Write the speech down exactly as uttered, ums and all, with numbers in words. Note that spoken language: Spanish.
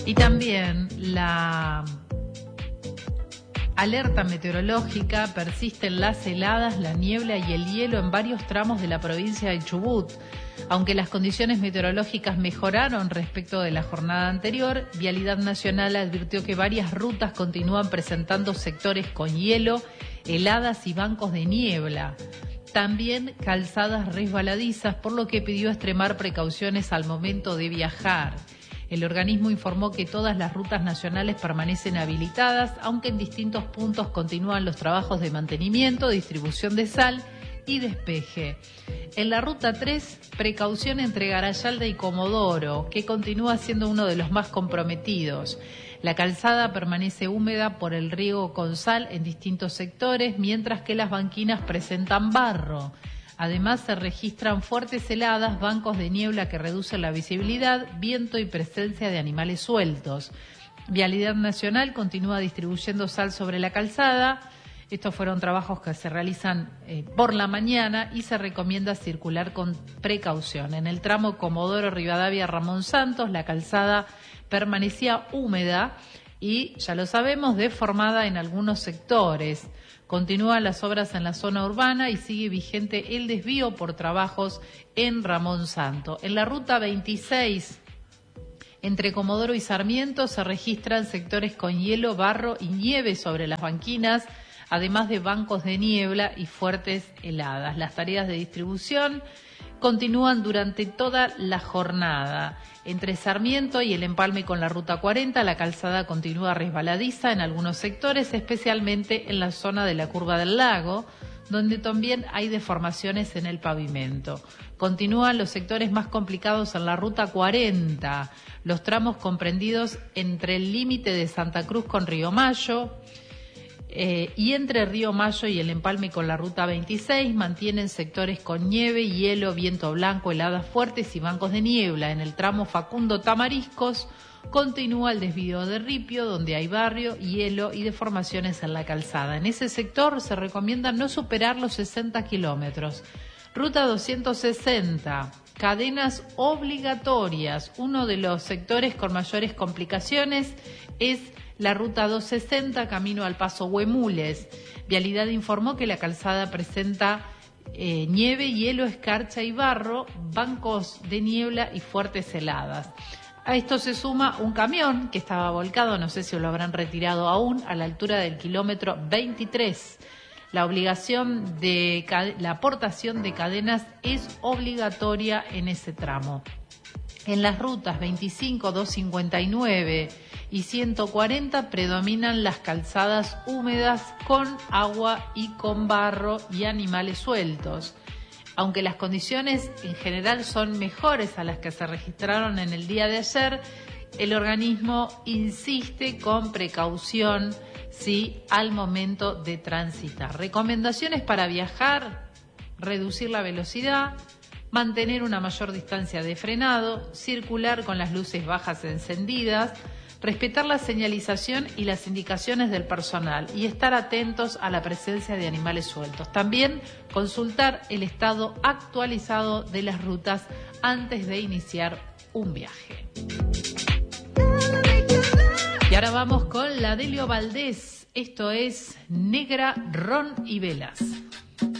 Y también la alerta meteorológica: persisten las heladas, la niebla y el hielo en varios tramos de la provincia de Chubut. Aunque las condiciones meteorológicas mejoraron respecto de la jornada anterior, Vialidad Nacional advirtió que varias rutas continúan presentando sectores con hielo, heladas y bancos de niebla. También calzadas resbaladizas, por lo que pidió extremar precauciones al momento de viajar. El organismo informó que todas las rutas nacionales permanecen habilitadas, aunque en distintos puntos continúan los trabajos de mantenimiento, distribución de sal y despeje. En la ruta tres, precaución entre Garayalda y Comodoro, que continúa siendo uno de los más comprometidos. La calzada permanece húmeda por el riego con sal en distintos sectores, mientras que las banquinas presentan barro. Además, se registran fuertes heladas, bancos de niebla que reducen la visibilidad, viento y presencia de animales sueltos. Vialidad Nacional continúa distribuyendo sal sobre la calzada. Estos fueron trabajos que se realizan eh, por la mañana y se recomienda circular con precaución. En el tramo Comodoro Rivadavia Ramón Santos, la calzada permanecía húmeda y, ya lo sabemos, deformada en algunos sectores. Continúan las obras en la zona urbana y sigue vigente el desvío por trabajos en Ramón Santo. En la ruta veintiséis, entre Comodoro y Sarmiento, se registran sectores con hielo, barro y nieve sobre las banquinas, además de bancos de niebla y fuertes heladas. Las tareas de distribución continúan durante toda la jornada. Entre Sarmiento y el empalme con la ruta cuarenta, la calzada continúa resbaladiza en algunos sectores, especialmente en la zona de la curva del lago, donde también hay deformaciones en el pavimento. Continúan los sectores más complicados en la ruta cuarenta, los tramos comprendidos entre el límite de Santa Cruz con Río Mayo, Eh, y entre Río Mayo y el empalme con la ruta veintiséis mantienen sectores con nieve, hielo, viento blanco, heladas fuertes y bancos de niebla. En el tramo Facundo Tamariscos continúa el desvío de Ripio, donde hay barrio, hielo y deformaciones en la calzada. En ese sector se recomienda no superar los sesenta kilómetros. Ruta doscientos sesenta, cadenas obligatorias. Uno de los sectores con mayores complicaciones es la ruta doscientos sesenta, camino al Paso Huemules. Vialidad informó que la calzada presenta eh, nieve, hielo, escarcha y barro, bancos de niebla y fuertes heladas. A esto se suma un camión que estaba volcado, no sé si lo habrán retirado aún, a la altura del kilómetro veintitrés. La obligación de la aportación de cadenas es obligatoria en ese tramo. En las rutas veinticinco, doscientos cincuenta y nueve y ciento cuarenta predominan las calzadas húmedas con agua y con barro y animales sueltos. Aunque las condiciones en general son mejores a las que se registraron en el día de ayer, el organismo insiste con precaución, sí, al momento de transitar. Recomendaciones para viajar: reducir la velocidad, mantener una mayor distancia de frenado, circular con las luces bajas encendidas, respetar la señalización y las indicaciones del personal y estar atentos a la presencia de animales sueltos. También consultar el estado actualizado de las rutas antes de iniciar un viaje. Y ahora vamos con la Delio Valdés. Esto es Negra, Ron y Velas.